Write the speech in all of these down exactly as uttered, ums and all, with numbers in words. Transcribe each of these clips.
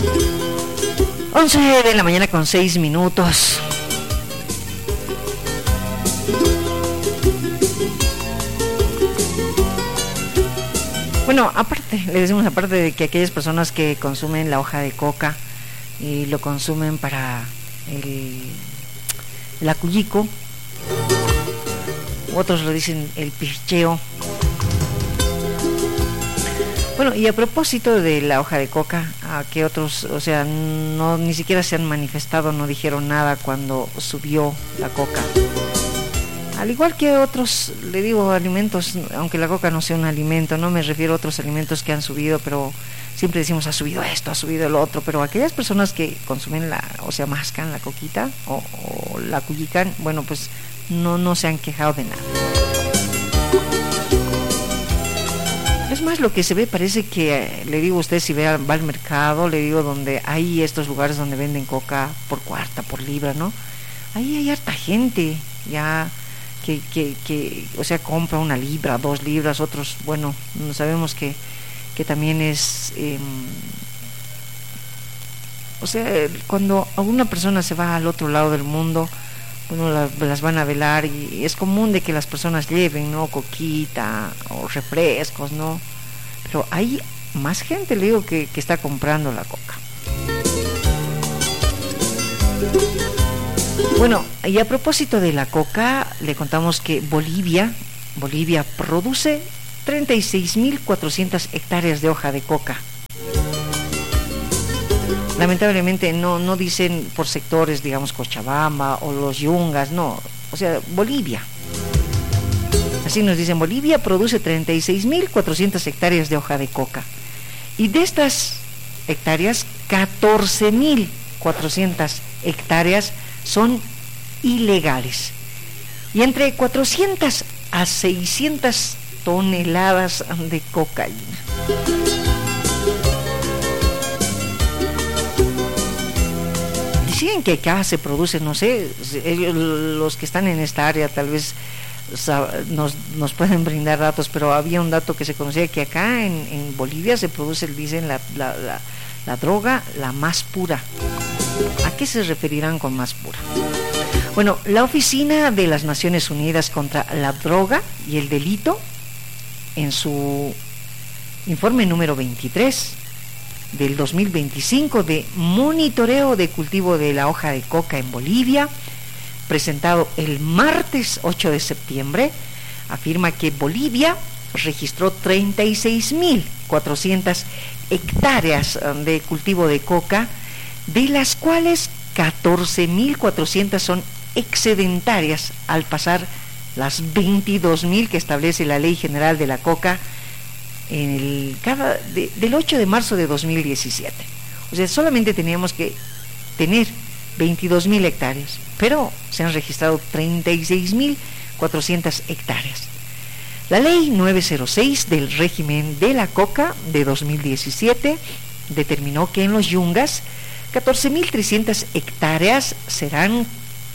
once de la mañana con seis minutos. Bueno, aparte, le decimos aparte de que aquellas personas que consumen la hoja de coca y lo consumen para el, el acullico, otros lo dicen el picheo. Bueno, y a propósito de la hoja de coca, a que otros, o sea, no ni siquiera se han manifestado, no dijeron nada cuando subió la coca. Al igual que otros, le digo, alimentos, aunque la coca no sea un alimento, no me refiero a otros alimentos que han subido, pero siempre decimos ha subido esto, ha subido el otro, pero aquellas personas que consumen la, o sea, mascan la coquita o, o la cullican, bueno, pues no, no se han quejado de nada. Es más, lo que se ve parece que, le digo a usted, si ve, va al mercado, le digo, donde hay estos lugares donde venden coca por cuarta, por libra, ¿no? Ahí hay harta gente, ya... Que, que, que, o sea, compra una libra, dos libras, otros, bueno, sabemos que, que también es, eh, o sea, cuando alguna persona se va al otro lado del mundo, bueno, la, las van a velar y, y es común de que las personas lleven, ¿no? Coquita o refrescos, ¿no? Pero hay más gente, le digo, que, que está comprando la coca. Bueno, y a propósito de la coca, le contamos que Bolivia, Bolivia produce treinta y seis mil cuatrocientas hectáreas de hoja de coca. Lamentablemente no, no dicen por sectores, digamos, Cochabamba o los Yungas, no, o sea, Bolivia. Así nos dicen, Bolivia produce treinta y seis mil cuatrocientas hectáreas de hoja de coca. Y de estas hectáreas, catorce mil cuatrocientas hectáreas son ilegales y entre cuatrocientas a seiscientas toneladas de cocaína. Dicen que acá se produce, no sé, ellos, los que están en esta área tal vez nos, nos pueden brindar datos, pero había un dato que se conocía que acá en, en Bolivia se produce, dicen, la, la, la, la droga la más pura. ¿A qué se referirán con más pura? Bueno, la Oficina de las Naciones Unidas contra la Droga y el Delito, en su informe número veintitrés del dos mil veinticinco de monitoreo de cultivo de la hoja de coca en Bolivia, presentado el martes ocho de septiembre, afirma que Bolivia registró treinta y seis mil cuatrocientas hectáreas de cultivo de coca, de las cuales catorce mil cuatrocientas son excedentarias al pasar las veintidós mil que establece la Ley General de la Coca en el, cada, de, del ocho de marzo de dos mil diecisiete. O sea, solamente teníamos que tener veintidós mil hectáreas, pero se han registrado treinta y seis mil cuatrocientas hectáreas. La Ley novecientos seis del régimen de la coca de dos mil diecisiete determinó que en los Yungas catorce mil trescientas hectáreas serán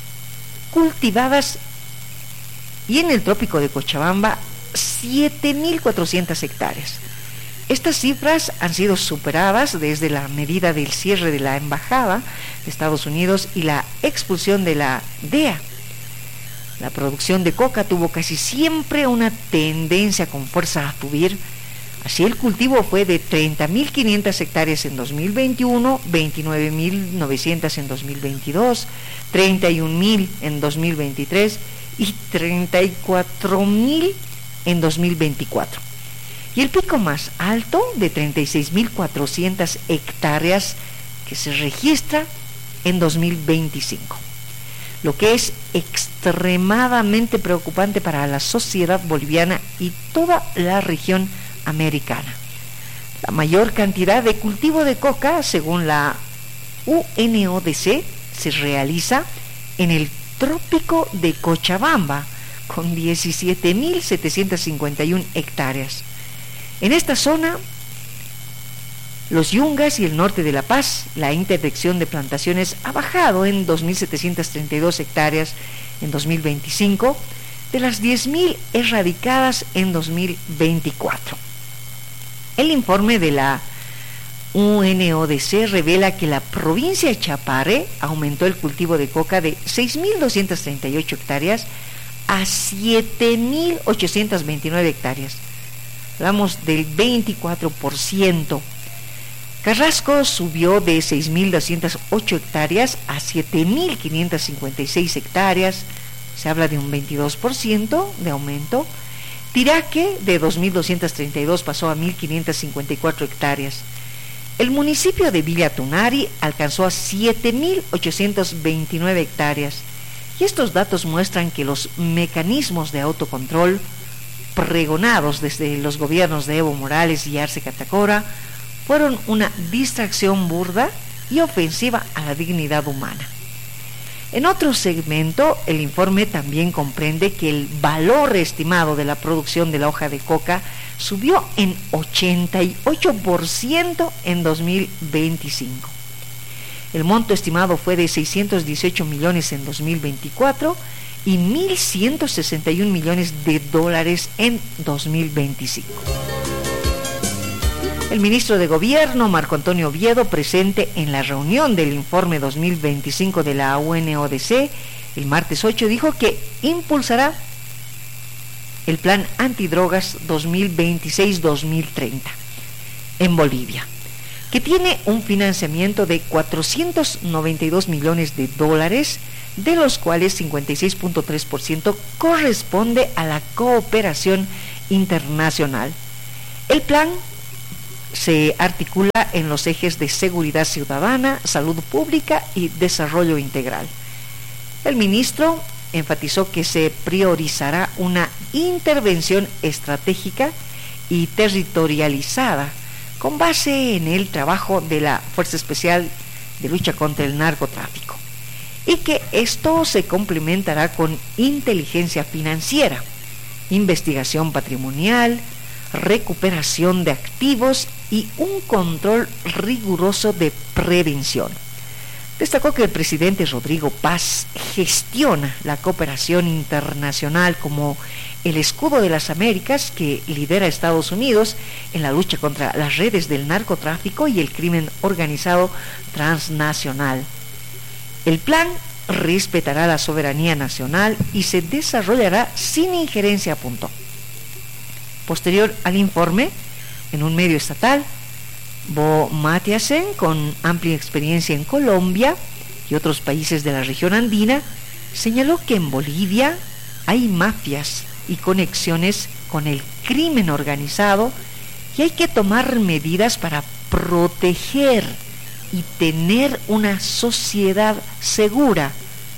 cultivadas y en el trópico de Cochabamba siete mil cuatrocientas hectáreas. Estas cifras han sido superadas desde la medida del cierre de la Embajada de Estados Unidos y la expulsión de la D E A. La producción de coca tuvo casi siempre una tendencia con fuerza a subir. Así el cultivo fue de treinta mil quinientas hectáreas en dos mil veintiuno, veintinueve mil novecientas en dos mil veintidós, treinta y un mil en dos mil veintitrés y treinta y cuatro mil en dos mil veinticuatro. Y el pico más alto de treinta y seis mil cuatrocientas hectáreas que se registra en dos mil veinticinco. Lo que es extremadamente preocupante para la sociedad boliviana y toda la región americana. La mayor cantidad de cultivo de coca, según la U N O D C, se realiza en el trópico de Cochabamba, con diecisiete mil setecientas cincuenta y una hectáreas. En esta zona, los Yungas y el norte de La Paz, la interdicción de plantaciones ha bajado en dos mil setecientas treinta y dos hectáreas en dos mil veinticinco, de las diez mil erradicadas en dos mil veinticuatro. El informe de la U N O D C revela que la provincia de Chapare aumentó el cultivo de coca de seis mil doscientas treinta y ocho hectáreas a siete mil ochocientas veintinueve hectáreas. Hablamos del veinticuatro por ciento. Carrasco subió de seis mil doscientas ocho hectáreas a siete mil quinientas cincuenta y seis hectáreas. Se habla de un veintidós por ciento de aumento. Tiraque de dos mil doscientas treinta y dos pasó a mil quinientas cincuenta y cuatro hectáreas. El municipio de Villa Tunari alcanzó a siete mil ochocientas veintinueve hectáreas. Y estos datos muestran que los mecanismos de autocontrol pregonados desde los gobiernos de Evo Morales y Arce Catacora fueron una distracción burda y ofensiva a la dignidad humana. En otro segmento, el informe también comprende que el valor estimado de la producción de la hoja de coca subió en ochenta y ocho por ciento en dos mil veinticinco. El monto estimado fue de seiscientos dieciocho millones en dos mil veinticuatro y mil ciento sesenta y un millones de dólares en dos mil veinticinco. El ministro de Gobierno, Marco Antonio Oviedo, presente en la reunión del informe dos mil veinticinco de la U N O D C, el martes ocho, dijo que impulsará el Plan Antidrogas dos mil veintiséis dos mil treinta en Bolivia, que tiene un financiamiento de cuatrocientos noventa y dos millones de dólares, de los cuales cincuenta y seis punto tres por ciento corresponde a la cooperación internacional. El plan se articula en los ejes de seguridad ciudadana, salud pública y desarrollo integral. El ministro enfatizó que se priorizará una intervención estratégica y territorializada con base en el trabajo de la Fuerza Especial de Lucha contra el Narcotráfico, y que esto se complementará con inteligencia financiera, investigación patrimonial, recuperación de activos y un control riguroso de prevención. Destacó que el presidente Rodrigo Paz gestiona la cooperación internacional como el escudo de las Américas que lidera Estados Unidos en la lucha contra las redes del narcotráfico y el crimen organizado transnacional. El plan respetará la soberanía nacional y se desarrollará sin injerencia, apuntó. Posterior al informe, en un medio estatal, Bo Matiasen, con amplia experiencia en Colombia y otros países de la región andina, señaló que en Bolivia hay mafias y conexiones con el crimen organizado y hay que tomar medidas para proteger y tener una sociedad segura.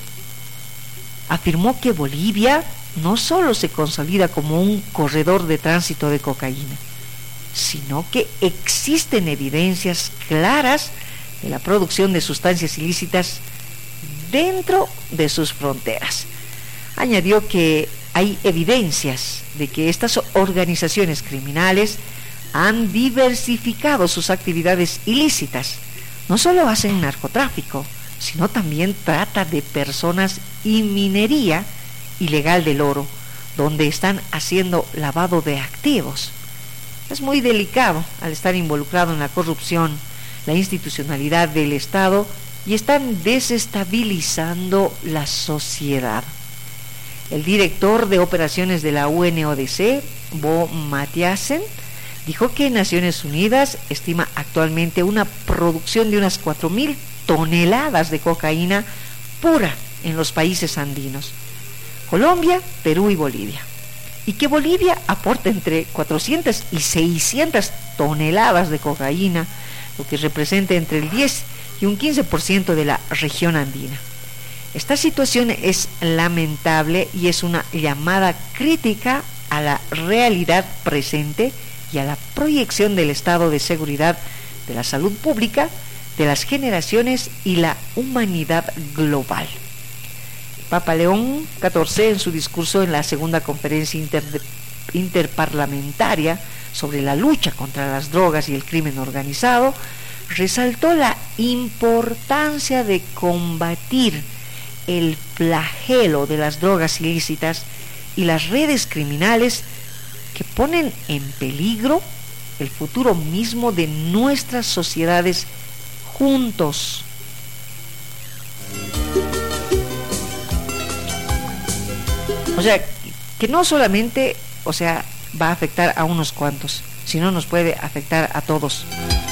Afirmó que Bolivia no solo se consolida como un corredor de tránsito de cocaína, sino que existen evidencias claras de la producción de sustancias ilícitas dentro de sus fronteras. Añadió que hay evidencias de que estas organizaciones criminales han diversificado sus actividades ilícitas. No solo hacen narcotráfico, sino también trata de personas y minería ilegal del oro, donde están haciendo lavado de activos. Es muy delicado al estar involucrado en la corrupción, la institucionalidad del Estado, y están desestabilizando la sociedad. El director de operaciones de la U N O D C, Bo Matiasen, dijo que Naciones Unidas estima actualmente una producción de unas cuatro mil toneladas de cocaína pura en los países andinos, Colombia, Perú y Bolivia, y que Bolivia aporta entre cuatrocientas y seiscientas toneladas de cocaína, lo que representa entre el diez y un quince por ciento de la región andina. Esta situación es lamentable y es una llamada crítica a la realidad presente y a la proyección del estado de seguridad, de la salud pública, de las generaciones y la humanidad global. Papa León catorce, en su discurso en la segunda conferencia inter, interparlamentaria sobre la lucha contra las drogas y el crimen organizado, resaltó la importancia de combatir el flagelo de las drogas ilícitas y las redes criminales que ponen en peligro el futuro mismo de nuestras sociedades juntos. O sea, que no solamente, o sea, va a afectar a unos cuantos, sino nos puede afectar a todos.